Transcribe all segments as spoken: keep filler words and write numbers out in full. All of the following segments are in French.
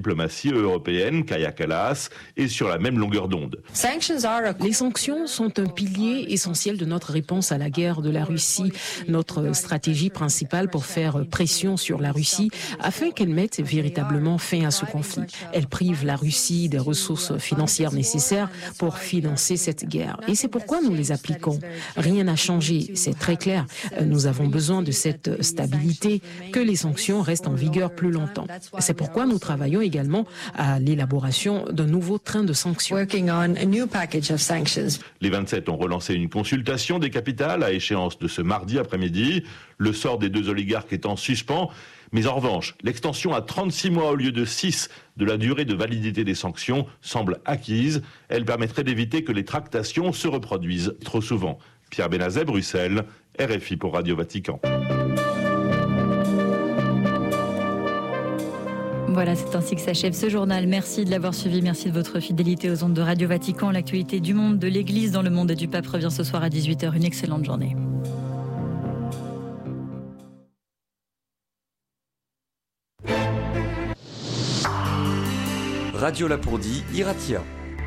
diplomatie européenne, Kaja Kallas, est sur la même longueur d'onde. Les sanctions sont un pilier essentiel de notre réponse à la guerre de la Russie, notre stratégie principale pour faire pression sur la Russie afin qu'elle mette véritablement fin à ce conflit. Elle prive la Russie des ressources financières nécessaires pour financer cette guerre. Et c'est pourquoi nous les appliquons. Rien n'a changé, c'est très clair. Nous avons besoin de cette stabilité, que les sanctions restent en vigueur plus longtemps. C'est pourquoi nous travaillons également à l'élaboration d'un nouveau train de sanctions. Les vingt-sept ont relancé une consultation des capitales à échéance de ce mardi après-midi. Le sort des deux oligarques est en suspens. Mais en revanche, l'extension à trente-six mois au lieu de six de la durée de validité des sanctions semble acquise. Elle permettrait d'éviter que les tractations se reproduisent trop souvent. Pierre Benazet, Bruxelles, R F I pour Radio Vatican. Voilà, c'est ainsi que s'achève ce journal. Merci de l'avoir suivi, merci de votre fidélité aux ondes de Radio Vatican. L'actualité du monde, de l'Église dans le monde et du pape revient ce soir à dix-huit heures. Une excellente journée. Radio Lapourdie, Iratia.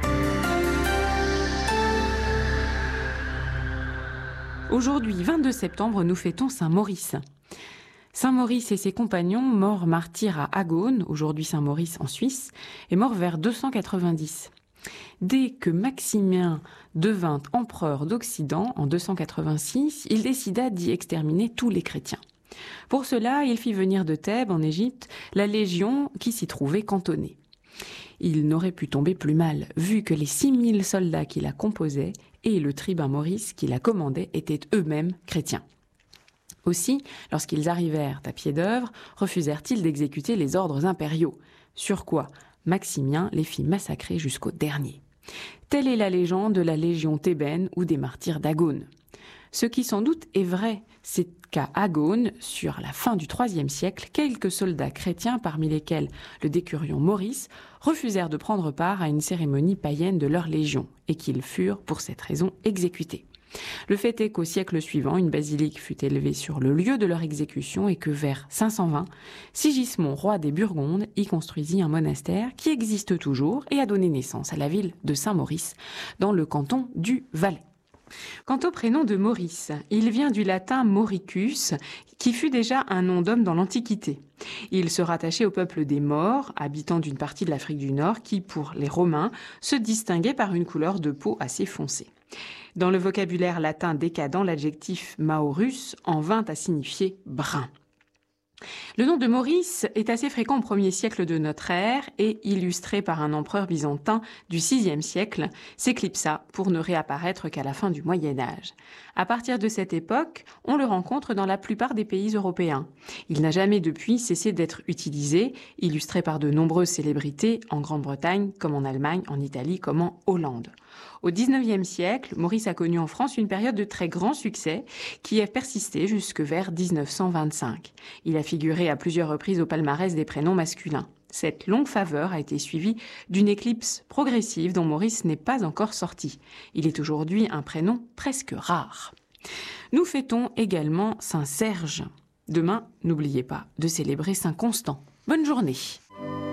Aujourd'hui, vingt-deux septembre, nous fêtons Saint Maurice. Saint Maurice et ses compagnons, morts martyrs à Agone, aujourd'hui Saint Maurice en Suisse, est mort vers deux cent quatre-vingt-dix. Dès que Maximien devint empereur d'Occident en deux cent quatre-vingt-six, il décida d'y exterminer tous les chrétiens. Pour cela, il fit venir de Thèbes, en Égypte, la légion qui s'y trouvait cantonnée. Il n'aurait pu tomber plus mal, vu que les six mille soldats qui la composaient et le tribun Maurice qui la commandait étaient eux-mêmes chrétiens. Aussi, lorsqu'ils arrivèrent à pied d'œuvre, refusèrent-ils d'exécuter les ordres impériaux, sur quoi Maximien les fit massacrer jusqu'au dernier. Telle est la légende de la légion thébaine ou des martyrs d'Agone. Ce qui sans doute est vrai, c'est qu'à Agone, sur la fin du troisième siècle, quelques soldats chrétiens, parmi lesquels le décurion Maurice, refusèrent de prendre part à une cérémonie païenne de leur légion, et qu'ils furent, pour cette raison, exécutés. Le fait est qu'au siècle suivant, une basilique fut élevée sur le lieu de leur exécution et que vers cinq cent vingt, Sigismond, roi des Burgondes, y construisit un monastère qui existe toujours et a donné naissance à la ville de Saint-Maurice, dans le canton du Valais. Quant au prénom de Maurice, il vient du latin Mauricus, qui fut déjà un nom d'homme dans l'Antiquité. Il se rattachait au peuple des Maures, habitants d'une partie de l'Afrique du Nord, qui, pour les Romains, se distinguait par une couleur de peau assez foncée. Dans le vocabulaire latin décadent, l'adjectif maurus en vint à signifier brun. Le nom de Maurice est assez fréquent au premier siècle de notre ère et, illustré par un empereur byzantin du sixième siècle, s'éclipsa pour ne réapparaître qu'à la fin du Moyen Âge. À partir de cette époque, on le rencontre dans la plupart des pays européens. Il n'a jamais depuis cessé d'être utilisé, illustré par de nombreuses célébrités en Grande-Bretagne, comme en Allemagne, en Italie, comme en Hollande. Au dix-neuvième siècle, Maurice a connu en France une période de très grand succès qui a persisté jusque vers dix-neuf cent vingt-cinq. Il a figuré à plusieurs reprises au palmarès des prénoms masculins. Cette longue faveur a été suivie d'une éclipse progressive dont Maurice n'est pas encore sorti. Il est aujourd'hui un prénom presque rare. Nous fêtons également Saint Serge. Demain, n'oubliez pas de célébrer Saint Constant. Bonne journée.